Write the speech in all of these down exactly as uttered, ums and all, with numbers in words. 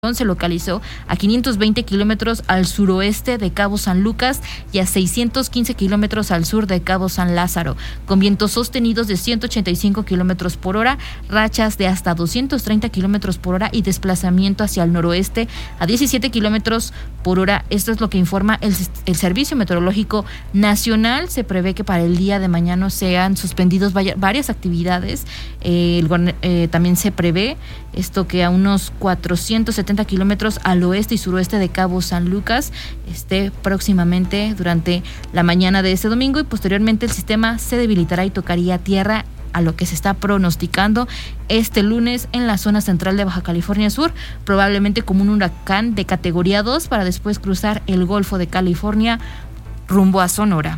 se localizó a quinientos veinte kilómetros al suroeste de Cabo San Lucas y a seiscientos quince kilómetros al sur de Cabo San Lázaro, con vientos sostenidos de ciento ochenta y cinco kilómetros por hora, rachas de hasta doscientos treinta kilómetros por hora y desplazamiento hacia el noroeste a diecisiete kilómetros por hora. Esto es lo que informa el, el Servicio Meteorológico Nacional. Se prevé que para el día de mañana sean suspendidos vaya, varias actividades. Eh, el, eh, también se prevé esto que a unos cuatrocientos setenta kilómetros al oeste y suroeste de Cabo San Lucas esté próximamente durante la mañana de este domingo, y posteriormente el sistema se debilitará y tocaría tierra, a lo que se está pronosticando este lunes en la zona central de Baja California Sur, probablemente como un huracán de categoría dos, para después cruzar el Golfo de California rumbo a Sonora.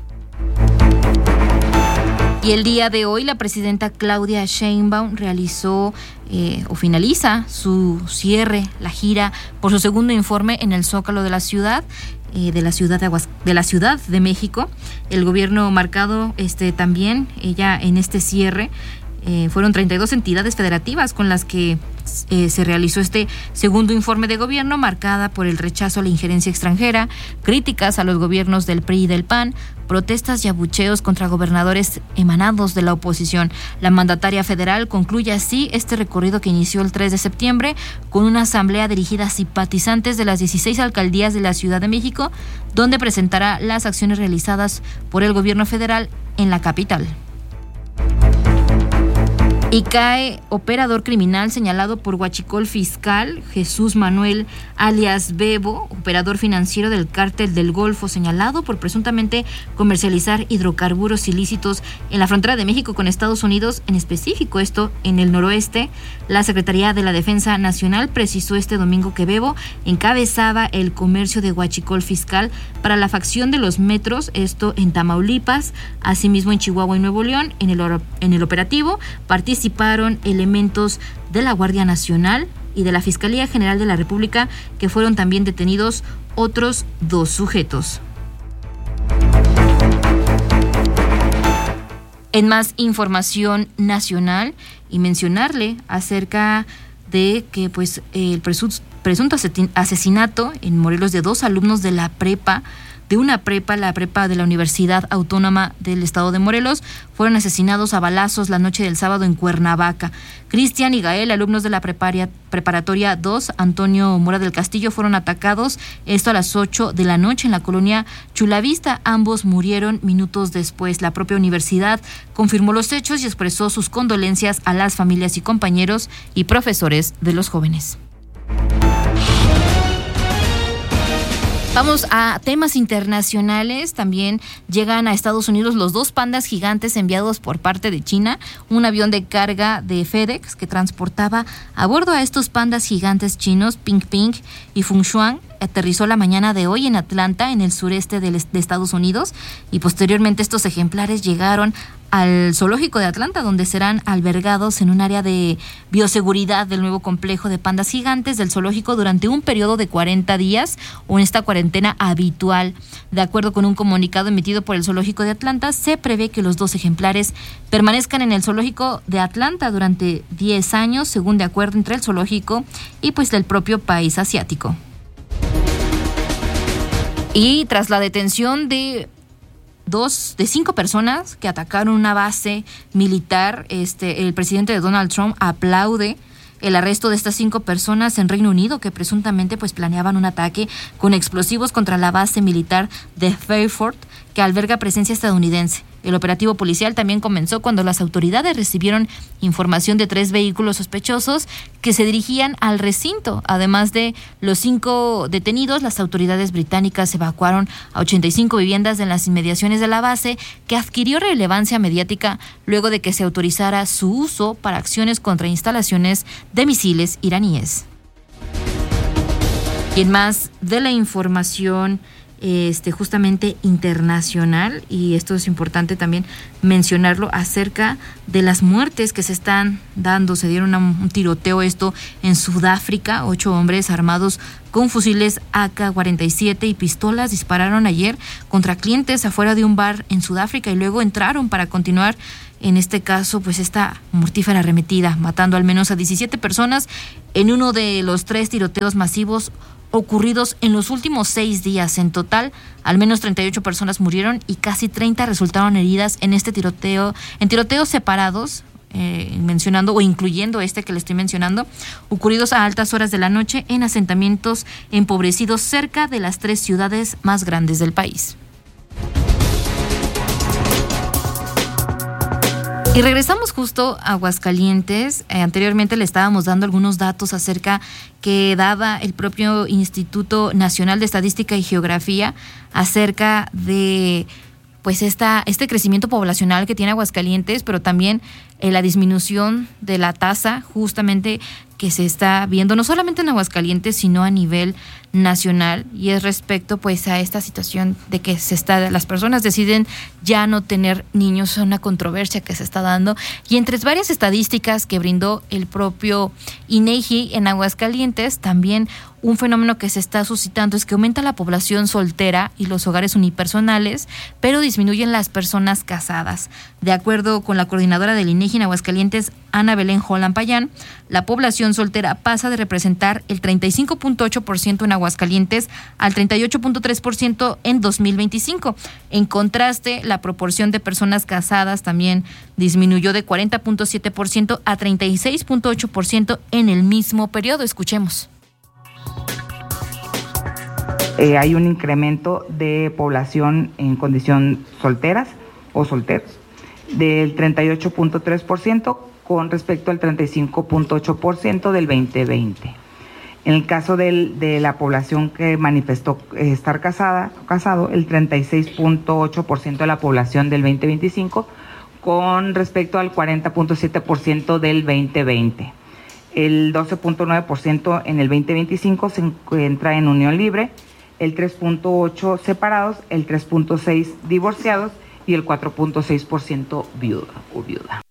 Y el día de hoy la presidenta Claudia Sheinbaum realizó eh, o finaliza su cierre, la gira por su segundo informe en el Zócalo de la ciudad. Eh, de la ciudad de Aguas, de la Ciudad de México. El gobierno marcado este también, ella en este cierre, eh, fueron treinta y dos entidades federativas con las que eh, se realizó este segundo informe de gobierno, marcada por el rechazo a la injerencia extranjera, críticas a los gobiernos del P R I y del P A N, protestas y abucheos contra gobernadores emanados de la oposición. La mandataria federal concluye así este recorrido que inició el tres de septiembre con una asamblea dirigida a simpatizantes de las dieciséis alcaldías de la Ciudad de México, donde presentará las acciones realizadas por el gobierno federal en la capital. Y cae operador criminal señalado por huachicol fiscal. Jesús Manuel alias Bebo, operador financiero del Cártel del Golfo, señalado por presuntamente comercializar hidrocarburos ilícitos en la frontera de México con Estados Unidos, en específico esto en el noroeste. La Secretaría de la Defensa Nacional precisó este domingo que Bebo encabezaba el comercio de huachicol fiscal para la facción de los metros, esto en Tamaulipas, asimismo en Chihuahua y Nuevo León. En el, en el operativo participaron participaron elementos de la Guardia Nacional y de la Fiscalía General de la República, que fueron también detenidos otros dos sujetos. En más información nacional, y mencionarle acerca de que pues el presunto asesinato en Morelos de dos alumnos de la prepa de una prepa, la prepa de la Universidad Autónoma del Estado de Morelos, fueron asesinados a balazos la noche del sábado en Cuernavaca. Cristian y Gael, alumnos de la preparia, preparatoria dos, Antonio Mora del Castillo, fueron atacados, esto a las ocho de la noche en la colonia Chulavista. Ambos murieron minutos después. La propia universidad confirmó los hechos y expresó sus condolencias a las familias y compañeros y profesores de los jóvenes. Vamos a temas internacionales. También llegan a Estados Unidos los dos pandas gigantes enviados por parte de China. Un avión de carga de FedEx que transportaba a bordo a estos pandas gigantes chinos, Ping Ping y Feng Shuang, aterrizó la mañana de hoy en Atlanta, en el sureste de Estados Unidos, y posteriormente estos ejemplares llegaron al zoológico de Atlanta, donde serán albergados en un área de bioseguridad del nuevo complejo de pandas gigantes del zoológico durante un periodo de cuarenta días, o en esta cuarentena habitual. De acuerdo con un comunicado emitido por el zoológico de Atlanta, se prevé que los dos ejemplares permanezcan en el zoológico de Atlanta durante diez años, según de acuerdo entre el zoológico y pues del propio país asiático. Y tras la detención de dos de cinco personas que atacaron una base militar, este, el presidente de Donald Trump aplaude el arresto de estas cinco personas en Reino Unido que presuntamente pues planeaban un ataque con explosivos contra la base militar de Fairford, que alberga presencia estadounidense. El operativo policial también comenzó cuando las autoridades recibieron información de tres vehículos sospechosos que se dirigían al recinto. Además de los cinco detenidos, las autoridades británicas evacuaron a ochenta y cinco viviendas en las inmediaciones de la base, que adquirió relevancia mediática luego de que se autorizara su uso para acciones contra instalaciones de misiles iraníes. Y en más de la información Este, justamente internacional, y esto es importante también mencionarlo, acerca de las muertes que se están dando. Se dieron un tiroteo esto en Sudáfrica. Ocho hombres armados con fusiles A K cuarenta y siete y pistolas dispararon ayer contra clientes afuera de un bar en Sudáfrica y luego entraron para continuar en este caso, pues esta mortífera arremetida, matando al menos a diecisiete personas en uno de los tres tiroteos masivos ocurridos en los últimos seis días. En total, al menos treinta y ocho personas murieron y casi treinta resultaron heridas en este tiroteo, en tiroteos separados, eh, mencionando o incluyendo este que le estoy mencionando, ocurridos a altas horas de la noche en asentamientos empobrecidos cerca de las tres ciudades más grandes del país. Y regresamos justo a Aguascalientes. Eh, anteriormente le estábamos dando algunos datos acerca que daba el propio Instituto Nacional de Estadística y Geografía acerca de pues esta, este crecimiento poblacional que tiene Aguascalientes, pero también eh, la disminución de la tasa justamente que se está viendo no solamente en Aguascalientes, sino a nivel nacional, y es respecto pues a esta situación de que se está, las personas deciden ya no tener niños, una controversia que se está dando, y entre varias estadísticas que brindó el propio INEGI en Aguascalientes, también un fenómeno que se está suscitando es que aumenta la población soltera y los hogares unipersonales, pero disminuyen las personas casadas. De acuerdo con la coordinadora del INEGI en Aguascalientes, Ana Belén Holland Payán, la población soltera pasa de representar el treinta y cinco punto ocho por ciento en Aguascalientes al treinta y ocho punto tres por ciento en dos mil veinticinco. En contraste, la proporción de personas casadas también disminuyó de cuarenta punto siete por ciento a treinta y seis punto ocho por ciento en el mismo periodo. Escuchemos. Eh, hay un incremento de población en condición solteras o solteros del treinta y ocho punto tres por ciento con respecto al treinta y cinco punto ocho por ciento del veinte veinte. En el caso del, de la población que manifestó eh, estar casada, casado, el treinta y seis punto ocho por ciento de la población del veinte veinticinco con respecto al cuarenta punto siete por ciento del veinte veinte. El doce punto nueve por ciento en el veinte veinticinco se encuentra en unión libre, el tres punto ocho por ciento separados, el tres punto seis por ciento divorciados y el cuatro punto seis por ciento viuda o viuda.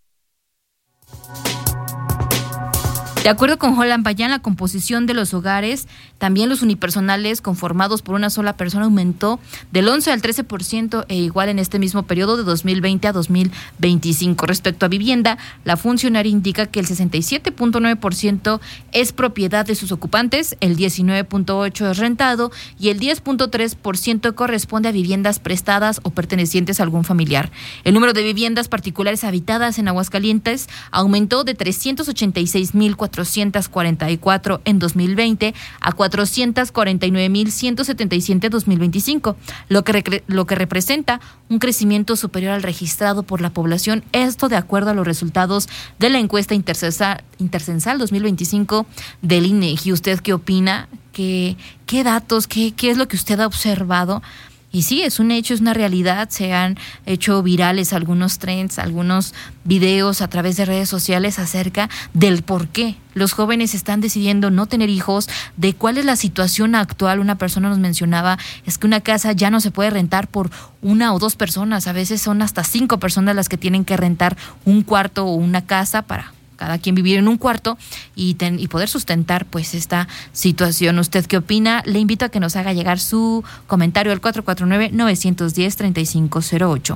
De acuerdo con Holland Payán, la composición de los hogares, también los unipersonales conformados por una sola persona, aumentó del once al trece por ciento e igual en este mismo periodo de dos mil veinte a dos mil veinticinco. Respecto a vivienda, la funcionaria indica que el sesenta y siete punto nueve por ciento es propiedad de sus ocupantes, el diecinueve punto ocho por ciento es rentado y el diez punto tres por ciento corresponde a viviendas prestadas o pertenecientes a algún familiar. El número de viviendas particulares habitadas en Aguascalientes aumentó de trescientos ochenta y seis mil cuatrocientos cuarenta y cuatro en dos mil veinte a cuatrocientos cuarenta y nueve mil ciento setenta y siete en dos mil veinticinco, lo que, recre- lo que representa un crecimiento superior al registrado por la población, esto de acuerdo a los resultados de la encuesta intercensal, intercensal dos mil veinticinco del INEGI. ¿Usted qué opina? ¿Qué, qué datos, qué, qué es lo que usted ha observado? Y sí, es un hecho, es una realidad. Se han hecho virales algunos trends, algunos videos a través de redes sociales acerca del por qué los jóvenes están decidiendo no tener hijos, de cuál es la situación actual. Una persona nos mencionaba, es que una casa ya no se puede rentar por una o dos personas, a veces son hasta cinco personas las que tienen que rentar un cuarto o una casa para cada quien vivir en un cuarto y, ten, y poder sustentar pues esta situación. ¿Usted qué opina? Le invito a que nos haga llegar su comentario al cuatro cuatro nueve, nueve uno cero, tres cinco cero ocho.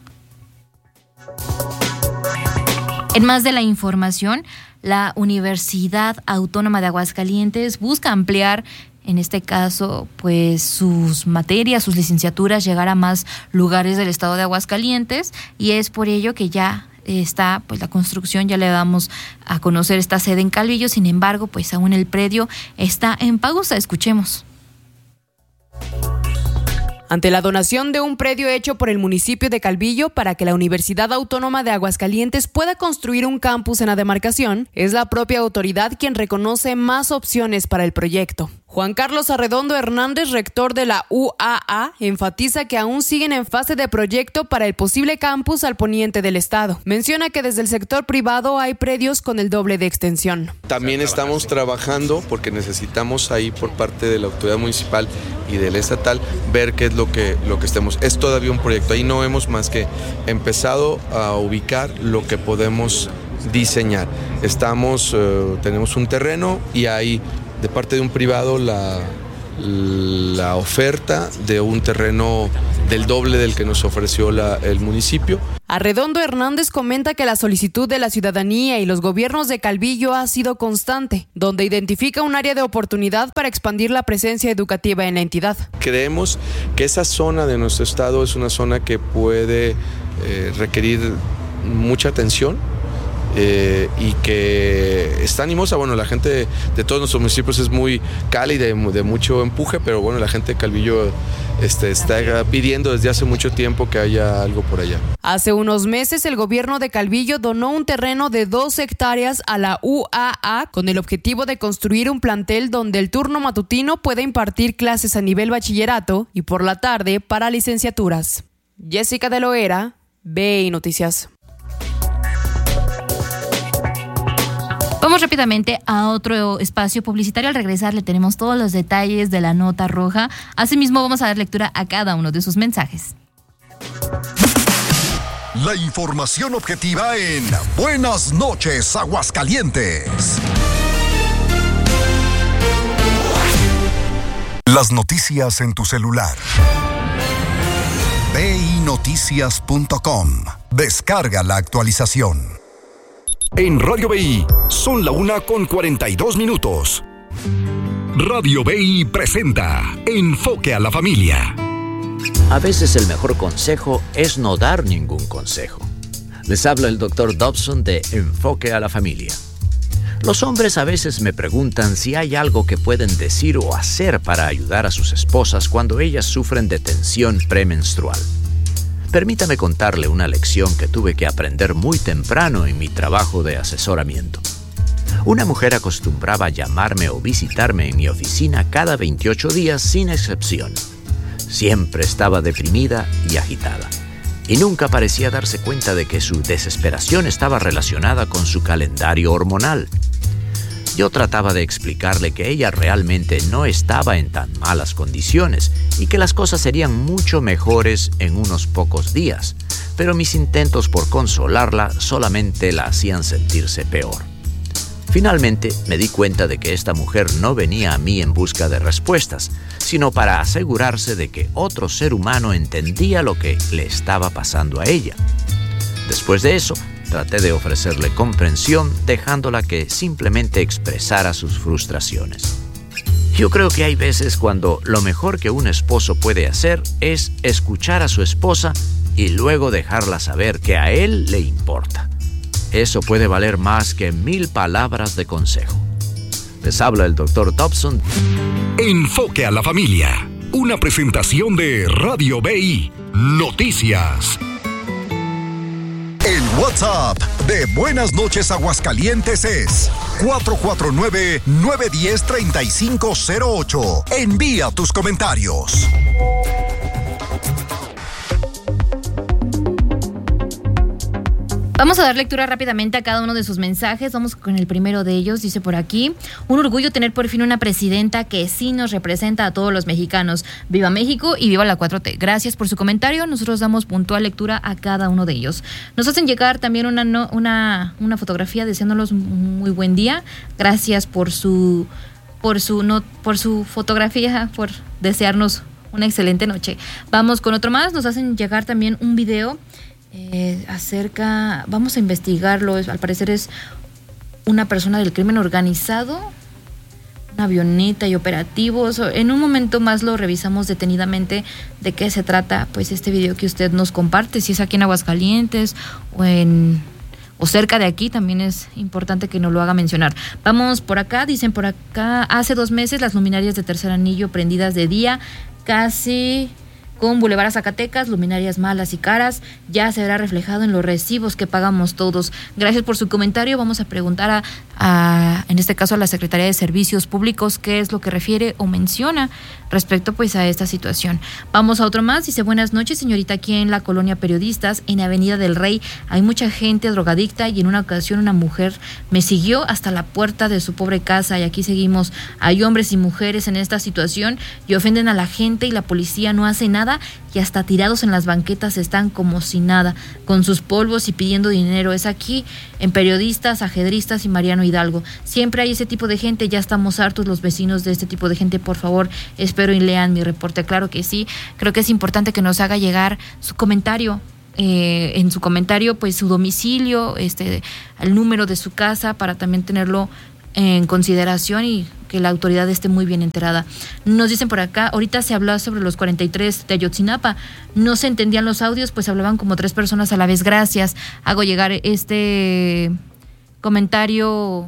En más de la información, la Universidad Autónoma de Aguascalientes busca ampliar, en este caso, pues sus materias, sus licenciaturas, llegar a más lugares del estado de Aguascalientes, y es por ello que ya está pues la construcción, ya le damos a conocer esta sede en Calvillo. Sin embargo, pues aún el predio está en pausa. Escuchemos. Ante la donación de un predio hecho por el municipio de Calvillo para que la Universidad Autónoma de Aguascalientes pueda construir un campus en la demarcación, es la propia autoridad quien reconoce más opciones para el proyecto. Juan Carlos Arredondo Hernández, rector de la U A A, enfatiza que aún siguen en fase de proyecto para el posible campus al poniente del estado. Menciona que desde el sector privado hay predios con el doble de extensión. También estamos trabajando porque necesitamos ahí por parte de la autoridad municipal y del estatal ver qué es lo que, lo que estemos. Es todavía un proyecto, ahí no hemos más que empezado a ubicar lo que podemos diseñar. Estamos, eh, tenemos un terreno y ahí de parte de un privado la, la oferta de un terreno del doble del que nos ofreció la, el municipio. Arredondo Hernández comenta que la solicitud de la ciudadanía y los gobiernos de Calvillo ha sido constante, donde identifica un área de oportunidad para expandir la presencia educativa en la entidad. Creemos que esa zona de nuestro estado es una zona que puede eh, requerir mucha atención. Eh, y que está animosa. Bueno, la gente de, de todos nuestros municipios es muy cálida, de, de mucho empuje, pero bueno, la gente de Calvillo este, está pidiendo desde hace mucho tiempo que haya algo por allá. Hace unos meses el gobierno de Calvillo donó un terreno de dos hectáreas a la U A A con el objetivo de construir un plantel donde el turno matutino pueda impartir clases a nivel bachillerato y por la tarde para licenciaturas. Jessica de Loera, B I Noticias. Vamos rápidamente a otro espacio publicitario. Al regresar le tenemos todos los detalles de la nota roja. Asimismo, vamos a dar lectura a cada uno de sus mensajes. La información objetiva en Buenas noches, Aguascalientes. Las noticias en tu celular. B I noticias punto com. Descarga la actualización. En Radio B I son la una con cuarenta y dos minutos. Radio B I presenta Enfoque a la Familia. A veces el mejor consejo es no dar ningún consejo. Les habla el doctor Dobson de Enfoque a la Familia. Los hombres a veces me preguntan si hay algo que pueden decir o hacer para ayudar a sus esposas cuando ellas sufren de tensión premenstrual. Permítame contarle una lección que tuve que aprender muy temprano en mi trabajo de asesoramiento. Una mujer acostumbraba llamarme o visitarme en mi oficina cada veintiocho días sin excepción. Siempre estaba deprimida y agitada, y nunca parecía darse cuenta de que su desesperación estaba relacionada con su calendario hormonal. Yo trataba de explicarle que ella realmente no estaba en tan malas condiciones y que las cosas serían mucho mejores en unos pocos días, pero mis intentos por consolarla solamente la hacían sentirse peor. Finalmente me di cuenta de que esta mujer no venía a mí en busca de respuestas, sino para asegurarse de que otro ser humano entendía lo que le estaba pasando a ella. Después de eso, traté de ofrecerle comprensión, dejándola que simplemente expresara sus frustraciones. Yo creo que hay veces cuando lo mejor que un esposo puede hacer es escuchar a su esposa y luego dejarla saber que a él le importa. Eso puede valer más que mil palabras de consejo. Les habla el doctor Dobson. Enfoque a la Familia, una presentación de Radio B I Noticias. El WhatsApp de Buenas noches, Aguascalientes es cuatro cuatro nueve, nueve uno cero, tres cinco cero ocho. Envía tus comentarios. Vamos a dar lectura rápidamente a cada uno de sus mensajes. Vamos con el primero de ellos. Dice por aquí: un orgullo tener por fin una presidenta que sí nos representa a todos los mexicanos. Viva México y viva la cuatro T. Gracias por su comentario. Nosotros damos puntual lectura a cada uno de ellos. Nos hacen llegar también una, no, una, una fotografía deseándolos muy buen día. Gracias por su, por su, no, por su fotografía, por desearnos una excelente noche. Vamos con otro más. Nos hacen llegar también un video Eh, acerca, vamos a investigarlo, es, al parecer es una persona del crimen organizado, una avioneta y operativos. En un momento más lo revisamos detenidamente de qué se trata, pues este video que usted nos comparte, si es aquí en Aguascalientes o en o cerca de aquí, también es importante que nos lo haga mencionar. Vamos por acá, dicen por acá: hace dos meses las luminarias de Tercer Anillo prendidas de día, casi con Boulevard a Zacatecas, luminarias malas y caras, ya se verá reflejado en los recibos que pagamos todos. Gracias por su comentario. Vamos a preguntar a, a en este caso a la Secretaría de Servicios Públicos qué es lo que refiere o menciona respecto pues a esta situación. Vamos a otro más. Dice: buenas noches, señorita, aquí en la colonia Periodistas, en Avenida del Rey, hay mucha gente drogadicta y en una ocasión una mujer me siguió hasta la puerta de su pobre casa y aquí seguimos. Hay hombres y mujeres en esta situación y ofenden a la gente y la policía no hace nada nada y hasta tirados en las banquetas están como si nada, con sus polvos y pidiendo dinero. Es aquí en Periodistas, Ajedristas y Mariano Hidalgo. Siempre hay ese tipo de gente, ya estamos hartos los vecinos de este tipo de gente. Por favor, espero y lean mi reporte. Claro que sí, creo que es importante que nos haga llegar su comentario. Eh, en su comentario, pues su domicilio, este, el número de su casa, para también tenerlo en consideración y que la autoridad esté muy bien enterada. Nos dicen por acá, ahorita se hablaba sobre los cuarenta y tres de Ayotzinapa, no se entendían los audios, pues hablaban como tres personas a la vez. Gracias, hago llegar este comentario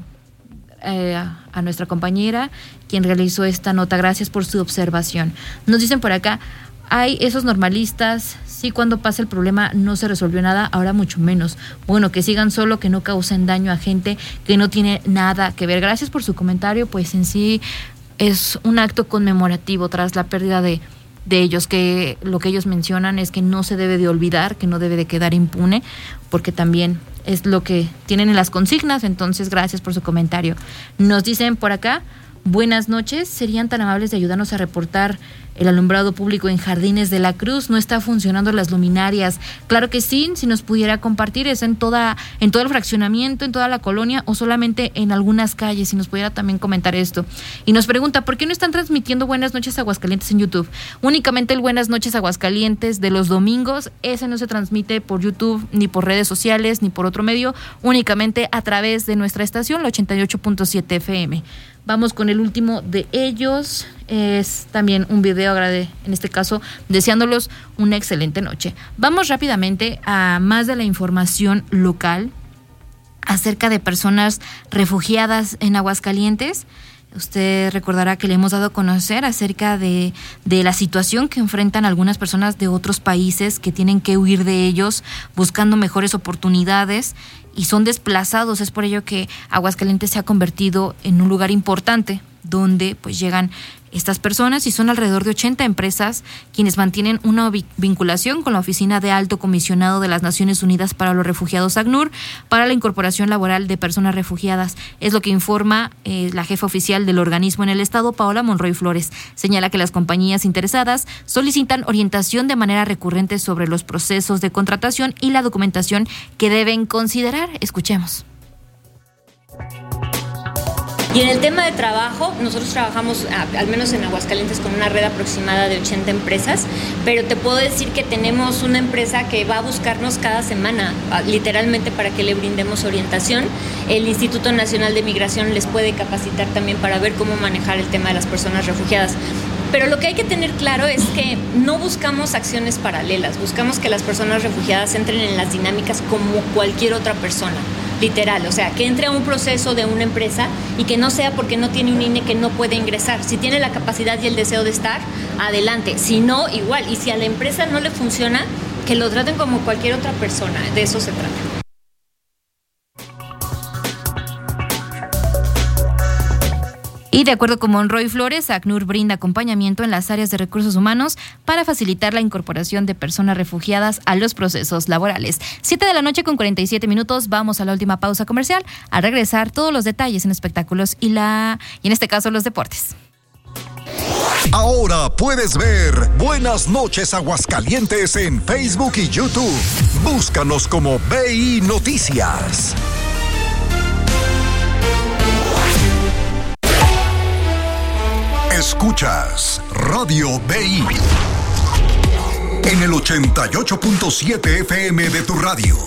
eh, a nuestra compañera, quien realizó esta nota. Gracias por su observación. Nos dicen por acá, hay esos normalistas, sí, cuando pasa el problema no se resolvió nada, ahora mucho menos. Bueno, que sigan solo, que no causen daño a gente que no tiene nada que ver. Gracias por su comentario, pues en sí es un acto conmemorativo tras la pérdida de, de ellos, que lo que ellos mencionan es que no se debe de olvidar, que no debe de quedar impune, porque también es lo que tienen en las consignas. Entonces, gracias por su comentario. Nos dicen por acá, buenas noches, ¿serían tan amables de ayudarnos a reportar el alumbrado público en Jardines de la Cruz? No está funcionando las luminarias. Claro que sí, si nos pudiera compartir, es en toda, en todo el fraccionamiento, en toda la colonia o solamente en algunas calles, si nos pudiera también comentar esto. Y nos pregunta, ¿por qué no están transmitiendo Buenas Noches Aguascalientes en YouTube? Únicamente el Buenas Noches Aguascalientes de los domingos, ese no se transmite por YouTube, ni por redes sociales, ni por otro medio, únicamente a través de nuestra estación, la ochenta y ocho punto siete F M. Vamos con el último de ellos, es también un video, agrade, en este caso, deseándolos una excelente noche. Vamos rápidamente a más de la información local acerca de personas refugiadas en Aguascalientes. Usted recordará que le hemos dado a conocer acerca de, de la situación que enfrentan algunas personas de otros países que tienen que huir de ellos buscando mejores oportunidades y son desplazados. Es por ello que Aguascalientes se ha convertido en un lugar importante donde pues llegan estas personas y son alrededor de ochenta empresas quienes mantienen una vinculación con la Oficina de Alto Comisionado de las Naciones Unidas para los Refugiados, ACNUR, para la incorporación laboral de personas refugiadas. Es lo que informa eh, la jefa oficial del organismo en el estado, Paola Monroy Flores. Señala que las compañías interesadas solicitan orientación de manera recurrente sobre los procesos de contratación y la documentación que deben considerar. Escuchemos. Y en el tema de trabajo, nosotros trabajamos, al menos en Aguascalientes, con una red aproximada de ochenta empresas, pero te puedo decir que tenemos una empresa que va a buscarnos cada semana, literalmente, para que le brindemos orientación. El Instituto Nacional de Migración les puede capacitar también para ver cómo manejar el tema de las personas refugiadas. Pero lo que hay que tener claro es que no buscamos acciones paralelas, buscamos que las personas refugiadas entren en las dinámicas como cualquier otra persona. Literal, o sea, que entre a un proceso de una empresa y que no sea porque no tiene un I N E que no puede ingresar. Si tiene la capacidad y el deseo de estar, adelante. Si no, igual. Y si a la empresa no le funciona, que lo traten como cualquier otra persona. De eso se trata. Y de acuerdo con Monroy Flores, ACNUR brinda acompañamiento en las áreas de recursos humanos para facilitar la incorporación de personas refugiadas a los procesos laborales. Siete de la noche con cuarenta y siete minutos, vamos a la última pausa comercial. Al regresar, todos los detalles en espectáculos y, la, y en este caso los deportes. Ahora puedes ver Buenas Noches Aguascalientes en Facebook y YouTube. Búscanos como B I Noticias. Escuchas Radio B I en el ochenta y ocho punto siete F M de tu radio.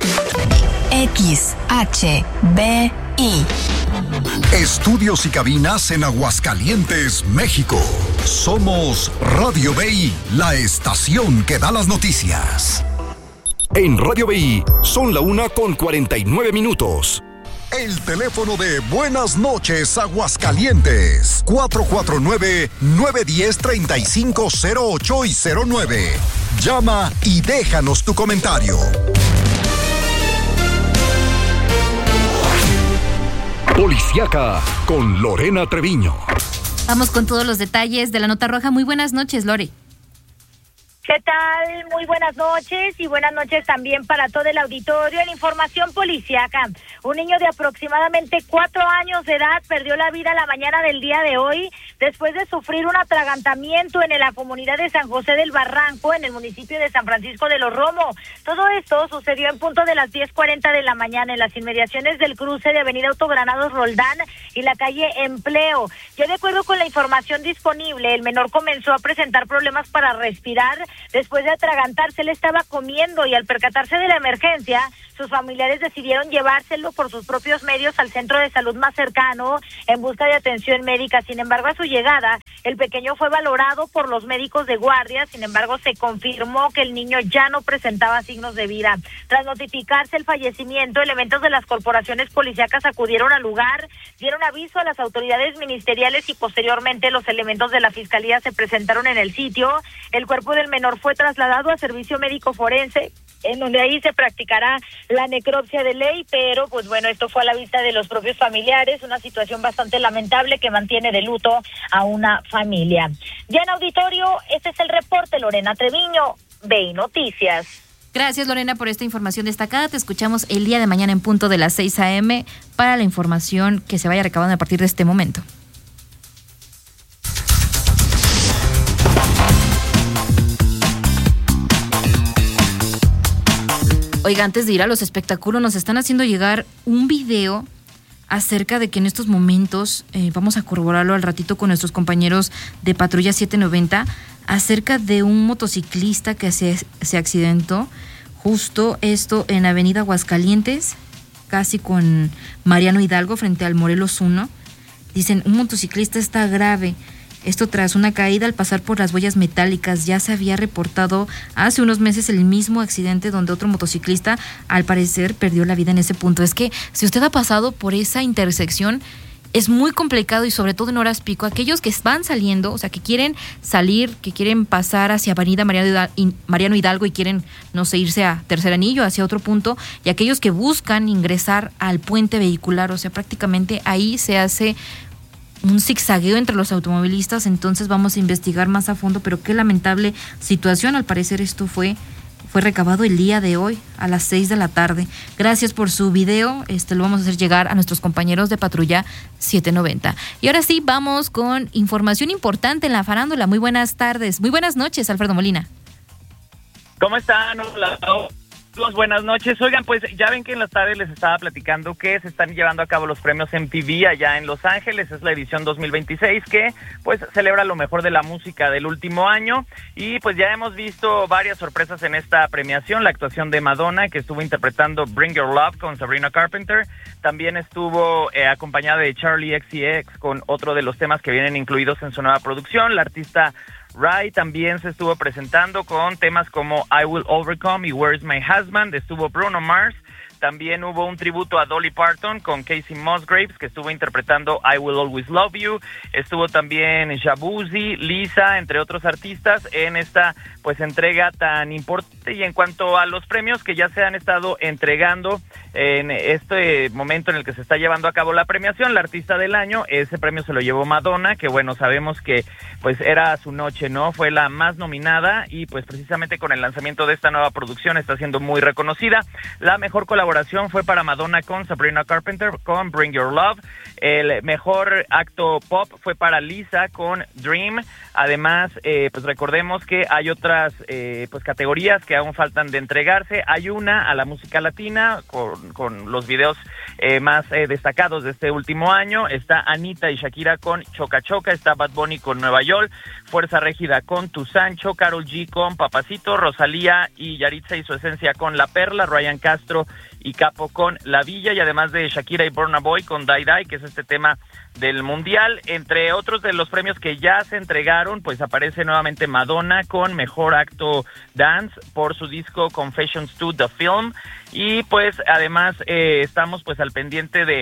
X H B I. Estudios y cabinas en Aguascalientes, México. Somos Radio B I, la estación que da las noticias. En Radio B I son la una con cuarenta y nueve minutos. El teléfono de Buenas Noches Aguascalientes, cuatro cuatro nueve, nueve uno cero, tres cinco cero ocho y cero nueve. Llama y déjanos tu comentario. Policiaca con Lorena Treviño. Vamos con todos los detalles de la nota roja. Muy buenas noches, Lore. ¿Qué tal? Muy buenas noches y buenas noches también para todo el auditorio. En información policíaca, un niño de aproximadamente cuatro años de edad perdió la vida la mañana del día de hoy después de sufrir un atragantamiento en la comunidad de San José del Barranco, en el municipio de San Francisco de los Romo. Todo esto sucedió en punto de las diez cuarenta de la mañana en las inmediaciones del cruce de Avenida Autogranados Roldán y la calle Empleo. Ya de acuerdo con la información disponible, el menor comenzó a presentar problemas para respirar. Después de atragantarse, él estaba comiendo y al percatarse de la emergencia, sus familiares decidieron llevárselo por sus propios medios al centro de salud más cercano en busca de atención médica. Sin embargo, a su llegada, el pequeño fue valorado por los médicos de guardia. Sin embargo, se confirmó que el niño ya no presentaba signos de vida. Tras notificarse el fallecimiento, elementos de las corporaciones policíacas acudieron al lugar, dieron aviso a las autoridades ministeriales y posteriormente los elementos de la fiscalía se presentaron en el sitio. El cuerpo del menor fue trasladado a servicio médico forense, en donde ahí se practicará la necropsia de ley, pero pues bueno, esto fue a la vista de los propios familiares, una situación bastante lamentable que mantiene de luto a una familia. Ya en auditorio, este es el reporte, Lorena Treviño, V I Noticias. Gracias, Lorena, por esta información destacada. Te escuchamos el día de mañana en punto de las seis a.m. para la información que se vaya recabando a partir de este momento. Oiga, antes de ir a los espectáculos, nos están haciendo llegar un video acerca de que en estos momentos, eh, vamos a corroborarlo al ratito con nuestros compañeros de Patrulla setecientos noventa, acerca de un motociclista que se, se accidentó, justo esto en Avenida Aguascalientes, casi con Mariano Hidalgo, frente al Morelos uno. Dicen, un motociclista está grave. Esto tras una caída al pasar por las boyas metálicas. Ya se había reportado hace unos meses el mismo accidente donde otro motociclista, al parecer, perdió la vida en ese punto. Es que si usted ha pasado por esa intersección, es muy complicado y sobre todo en horas pico. Aquellos que van saliendo, o sea, que quieren salir, que quieren pasar hacia Avenida Mariano Hidalgo y quieren, no sé, irse a Tercer Anillo, hacia otro punto, y aquellos que buscan ingresar al puente vehicular, o sea, prácticamente ahí se hace un zigzagueo entre los automovilistas. Entonces vamos a investigar más a fondo, pero qué lamentable situación. Al parecer esto fue fue recabado el día de hoy a las seis de la tarde. Gracias por su video, este lo vamos a hacer llegar a nuestros compañeros de Patrulla setecientos noventa. Y ahora sí, vamos con información importante en la farándula. Muy buenas tardes, muy buenas noches, Alfredo Molina. ¿Cómo están? Hola. Buenas noches. Oigan, pues ya ven que en las tardes les estaba platicando que se están llevando a cabo los premios M T V allá en Los Ángeles. Es la edición dos mil veintiséis que pues celebra lo mejor de la música del último año y pues ya hemos visto varias sorpresas en esta premiación. La actuación de Madonna, que estuvo interpretando Bring Your Love con Sabrina Carpenter. También estuvo eh, acompañada de Charlie X C X con otro de los temas que vienen incluidos en su nueva producción. La artista Rai también se estuvo presentando con temas como I Will Overcome y Where's My Husband. Estuvo Bruno Mars. También hubo un tributo a Dolly Parton con Casey Musgraves, que estuvo interpretando I Will Always Love You. Estuvo también Shabuzi, Lisa, entre otros artistas, en esta pues entrega tan importante. Y en cuanto a los premios que ya se han estado entregando en este momento en el que se está llevando a cabo la premiación, la artista del año, ese premio se lo llevó Madonna, que bueno, sabemos que pues era su noche, ¿no? Fue la más nominada y pues precisamente con el lanzamiento de esta nueva producción está siendo muy reconocida. La mejor colaboración fue para Madonna con Sabrina Carpenter con Bring Your Love. El mejor acto pop fue para Lisa con Dream. Además, eh, pues recordemos que hay otras eh, pues categorías que aún faltan de entregarse. Hay una a la música latina con, con los videos eh, más eh, destacados de este último año. Está Anita y Shakira con Choca Choca. Está Bad Bunny con Nueva York. Fuerza Régida con Tu Sancho. Karol G con Papacito. Rosalía y Yaritza y su esencia con La Perla. Ryan Castro y Capo con La Villa, y además de Shakira y Burna Boy con Die Die, que es este tema del Mundial. Entre otros de los premios que ya se entregaron, pues aparece nuevamente Madonna con Mejor Acto Dance por su disco Confessions to the Film, y pues además eh, estamos pues al pendiente de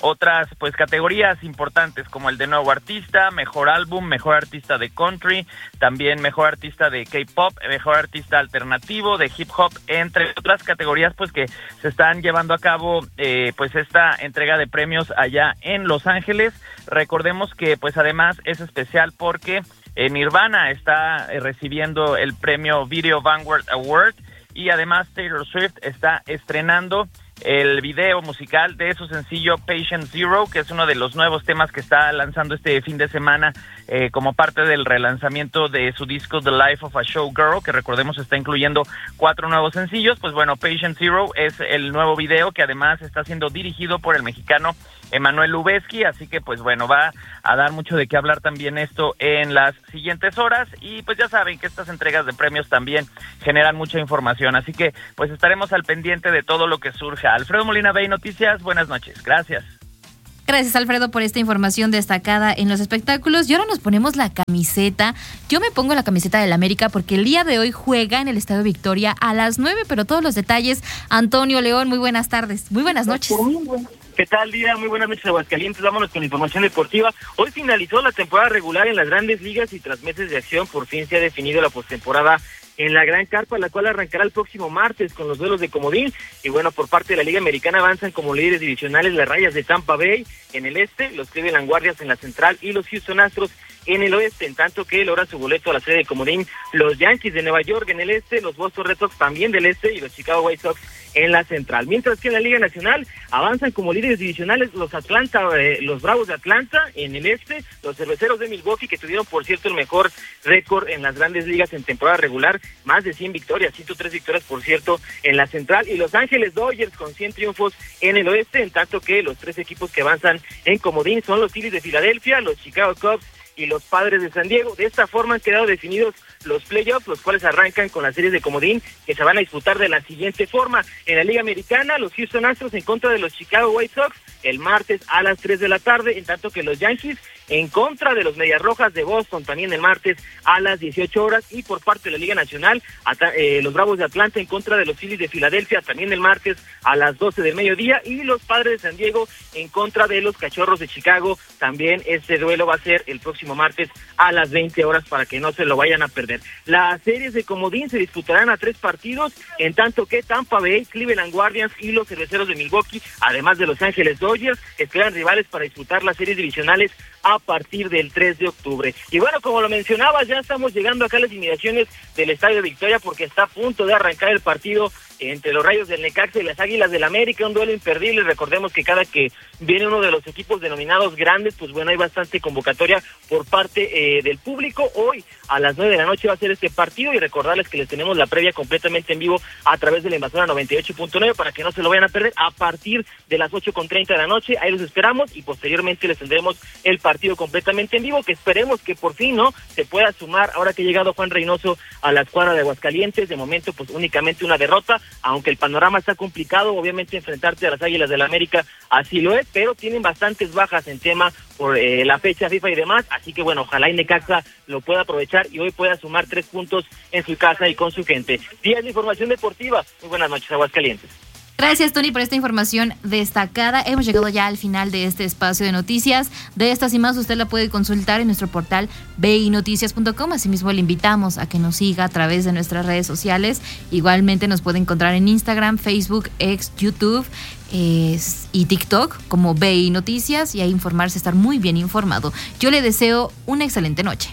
otras pues categorías importantes como el de nuevo artista, mejor álbum, mejor artista de country, también mejor artista de K-pop, mejor artista alternativo, de hip hop, entre otras categorías pues que se están llevando a cabo eh, pues esta entrega de premios allá en Los Ángeles. Recordemos que pues además es especial porque eh, Nirvana está eh, recibiendo el premio Video Vanguard Award y además Taylor Swift está estrenando el video musical de su sencillo Patient Zero, que es uno de los nuevos temas que está lanzando este fin de semana eh, como parte del relanzamiento de su disco The Life of a Showgirl, que recordemos está incluyendo cuatro nuevos sencillos. Pues bueno, Patient Zero es el nuevo video que además está siendo dirigido por el mexicano Emmanuel Lubezki, así que pues bueno, va a dar mucho de qué hablar también esto en las siguientes horas, y pues ya saben que estas entregas de premios también generan mucha información, así que pues estaremos al pendiente de todo lo que surja. Alfredo Molina, B I Noticias, buenas noches, gracias. Gracias, Alfredo, por esta información destacada en los espectáculos. Y ahora nos ponemos la camiseta. Yo me pongo la camiseta del América porque el día de hoy juega en el Estadio Victoria a las nueve, pero todos los detalles, Antonio León, muy buenas tardes, muy buenas noches. ¿Qué tal, Lía? Muy buenas noches, Aguascalientes. Vámonos con la información deportiva. Hoy finalizó la temporada regular en las grandes ligas y tras meses de acción, por fin se ha definido la postemporada en la Gran Carpa, la cual arrancará el próximo martes con los duelos de comodín. Y bueno, por parte de la Liga Americana avanzan como líderes divisionales las Rayas de Tampa Bay en el este, los Cleveland Guardians en la central y los Houston Astros en el oeste, en tanto que logran su boleto a la serie de comodín los Yankees de Nueva York en el este, los Boston Red Sox también del este y los Chicago White Sox en la central. Mientras que en la Liga Nacional avanzan como líderes divisionales los Atlanta, eh, los Bravos de Atlanta en el este, los Cerveceros de Milwaukee, que tuvieron por cierto el mejor récord en las grandes ligas en temporada regular, más de cien victorias, ciento tres victorias por cierto en la central, y Los Ángeles Dodgers con cien triunfos en el oeste, en tanto que los tres equipos que avanzan en comodín son los Phillies de Filadelfia, los Chicago Cubs y los Padres de San Diego. De esta forma han quedado definidos los playoffs, los cuales arrancan con las series de comodín que se van a disputar de la siguiente forma. En la Liga Americana, los Houston Astros en contra de los Chicago White Sox el martes a las tres de la tarde, en tanto que los Yankees en contra de los Medias Rojas de Boston también el martes a las dieciocho horas, y por parte de la Liga Nacional, eh, los Bravos de Atlanta en contra de los Phillies de Filadelfia también el martes a las doce del mediodía, y los Padres de San Diego en contra de los Cachorros de Chicago, también este duelo va a ser el próximo martes a las veinte horas para que no se lo vayan a perder. Las series de comodín se disputarán a tres partidos, en tanto que Tampa Bay, Cleveland Guardians y los Cerveceros de Milwaukee, además de Los Ángeles Dodgers, esperan rivales para disputar las series divisionales a partir del tres de octubre. Y bueno, como lo mencionaba, ya estamos llegando acá a las inmediaciones del Estadio Victoria porque está a punto de arrancar el partido entre los Rayos del Necaxa y las Águilas del América, un duelo imperdible. Recordemos que cada que viene uno de los equipos denominados grandes, pues bueno, hay bastante convocatoria por parte eh, del público. Hoy a las nueve de la noche va a ser este partido, y recordarles que les tenemos la previa completamente en vivo a través de la Invasora noventa y ocho punto nueve para que no se lo vayan a perder a partir de las ocho con treinta de la noche. Ahí los esperamos y posteriormente les tendremos el partido completamente en vivo, que esperemos que por fin no se pueda sumar ahora que ha llegado Juan Reynoso a la escuadra de Aguascalientes. De momento pues únicamente una derrota, aunque el panorama está complicado, obviamente enfrentarte a las Águilas del América así lo es, pero tienen bastantes bajas en tema por eh, la fecha FIFA y demás, así que bueno, ojalá y Necaxa lo pueda aprovechar y hoy pueda sumar tres puntos en su casa y con su gente. Días de información deportiva, muy buenas noches, Aguascalientes. Gracias, Tony, por esta información destacada. Hemos llegado ya al final de este espacio de noticias. De estas y más usted la puede consultar en nuestro portal b i noticias punto com. Asimismo, le invitamos a que nos siga a través de nuestras redes sociales. Igualmente nos puede encontrar en Instagram, Facebook, X, YouTube eh, y TikTok como B I Noticias, y ahí informarse, estar muy bien informado. Yo le deseo una excelente noche.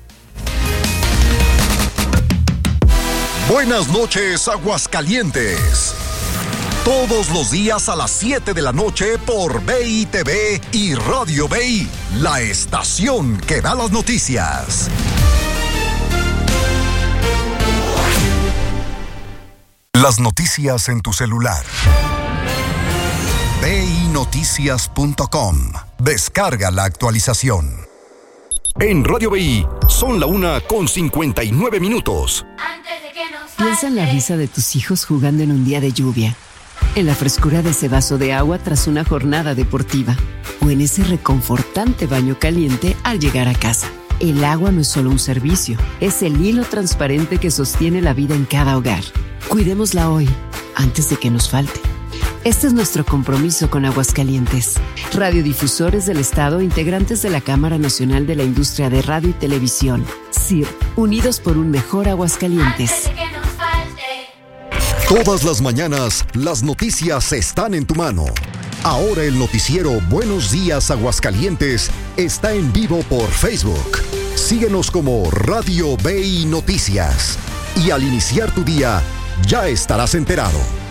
Buenas noches, Aguascalientes. Todos los días a las siete de la noche por B I T V y Radio B I, la estación que da las noticias. Las noticias en tu celular. B I noticias punto com. Descarga la actualización. En Radio B I son la una con cincuenta y nueve minutos. Piensa en la risa de tus hijos jugando en un día de lluvia, en la frescura de ese vaso de agua tras una jornada deportiva, o en ese reconfortante baño caliente al llegar a casa. El agua no es solo un servicio, es el hilo transparente que sostiene la vida en cada hogar. Cuidémosla hoy, antes de que nos falte. Este es nuestro compromiso con Aguascalientes. Radiodifusores del Estado, integrantes de la Cámara Nacional de la Industria de Radio y Televisión. C I R, unidos por un mejor Aguascalientes. Todas las mañanas, las noticias están en tu mano. Ahora el noticiero Buenos Días Aguascalientes está en vivo por Facebook. Síguenos como Radio B I Noticias. Y al iniciar tu día, ya estarás enterado.